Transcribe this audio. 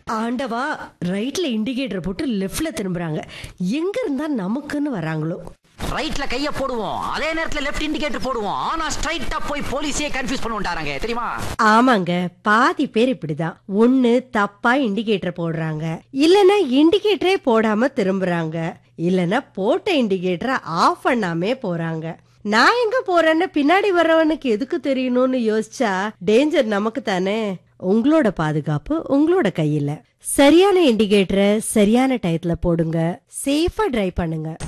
ஆண்டவா, ரைட்ல இண்டிகேட்டர் போட்டு லெஃப்ட்ல திரும்புறாங்க. எங்க இருந்தா நமக்குன்னு வராங்களோ. ரைட்ல கைய போடுவோம், அதே நேரத்துல லெஃப்ட் இண்டிகேட்டர் போடுவோம். ஆனா ஸ்ட்ரைட்டா போய் போலீஸே கன்ஃபியூஸ் பண்ணுவாங்க தெரியுமா? ஆமாங்க, பாதி பேர் இப்படிதான். ஒண்ணு தப்பா இண்டிகேட்டர் போடுறாங்க, இல்லனா இண்டிகேட்டரே போடாம திரும்புறாங்க, இல்லனா போட்ட இண்டிகேட்டரை ஆஃப் பண்ணாமே போறாங்க. நான் எங்க போறேன்னு பின்னாடி வர்றவனுக்கு எதுக்கு தெரியணும்னு யோசிச்சா டேஞ்சர் நமக்கு தானே. உங்களோட பாதுகாப்பு உங்களோட கையில. சரியான இண்டிகேட்டரை சரியான டயத்துல போடுங்க. சேஃபா டிரைவ் பண்ணுங்க.